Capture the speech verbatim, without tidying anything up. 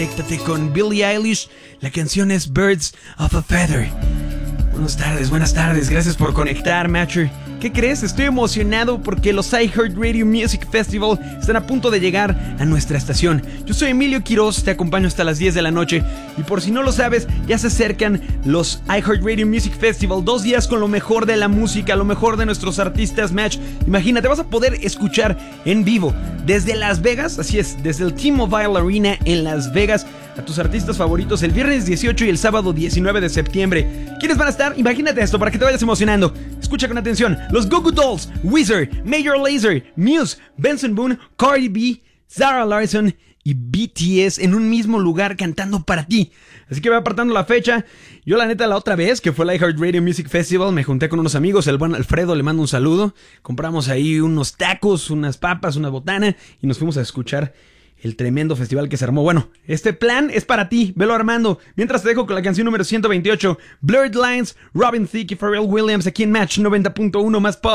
Conéctate con Billie Eilish. La canción es Birds of a Feather. Buenas tardes, buenas tardes. Gracias por conectar, Matcher. ¿Qué crees? Estoy emocionado porque los iHeartRadio Music Festival están a punto de llegar a nuestra estación. Yo soy Emilio Quiroz, te acompaño hasta las diez de la noche. Y por si no lo sabes, ya se acercan los iHeartRadio Music Festival. Dos días con lo mejor de la música, lo mejor de nuestros artistas, Match. Imagínate, vas a poder escuchar en vivo desde Las Vegas, así es, desde el T-Mobile Arena en Las Vegas, a tus artistas favoritos el viernes dieciocho y el sábado diecinueve de septiembre. ¿Quiénes van a estar? Imagínate esto para que te vayas emocionando. Escucha con atención. Los Goo Goo Dolls, Weezer, Major Lazer, Muse, Benson Boone, Cardi B, Zara Larsson y B T S en un mismo lugar cantando para ti. Así que ve apartando la fecha. Yo la neta la otra vez que fue la iHeartRadio Music Festival me junté con unos amigos, el buen Alfredo, le mando un saludo. Compramos ahí unos tacos, unas papas, una botana y nos fuimos a escuchar el tremendo festival que se armó. Bueno, este plan es para ti, velo armando. Mientras te dejo con la canción número ciento veintiocho, Blurred Lines, Robin Thicke y Pharrell Williams aquí en Match noventa punto uno más pop.